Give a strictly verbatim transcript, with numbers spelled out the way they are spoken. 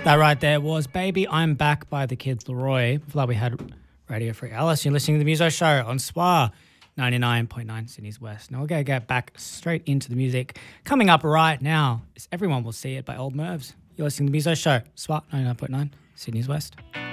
That right there was Baby I'm Back by the Kids Leroy. Before that we had Radio Free Alice. You're listening to the Muso Show on S W A ninety-nine point nine Sydney's West. Now we're going to get back straight into the music. Coming up right now is Everyone Will See It by Old Mervs. You're listening to the Muso Show, S W A ninety-nine point nine Sydney's West.